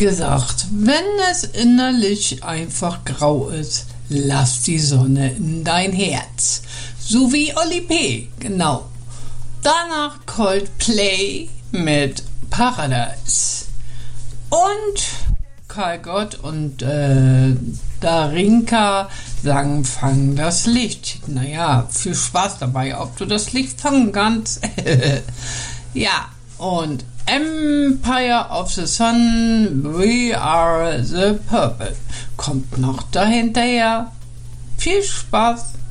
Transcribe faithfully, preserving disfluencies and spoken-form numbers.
gesagt, wenn es innerlich einfach grau ist, lass die Sonne in dein Herz. So wie Oli P., genau. Danach Coldplay mit Paradise. Und Karl Gott und äh, Darinka sagen, fang das Licht. Naja, viel Spaß dabei, ob du das Licht fangen kannst. Ja, und Empire of the Sun, We Are the Purple kommt noch dahinterher. Viel Spaß!